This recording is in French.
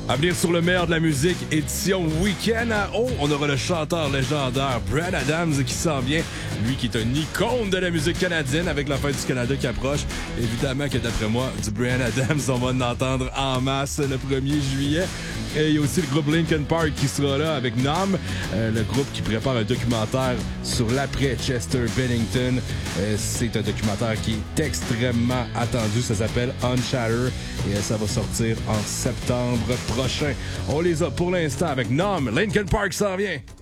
À venir sur le meilleur de la musique, édition Week-end à eau, on aura le chanteur légendaire Bryan Adams qui s'en vient. Lui qui est un icône de la musique canadienne avec la fête du Canada qui approche. Évidemment que d'après moi, du Bryan Adams, on va en entendre en masse le 1er juillet. Et il y a aussi le groupe Linkin Park qui sera là avec Numb, le groupe qui prépare un documentaire sur l'après Chester Bennington. C'est un documentaire qui est extrêmement attendu. Ça s'appelle Unshatter et ça va sortir en septembre prochain. On les a pour l'instant avec Numb. Linkin Park s'en vient.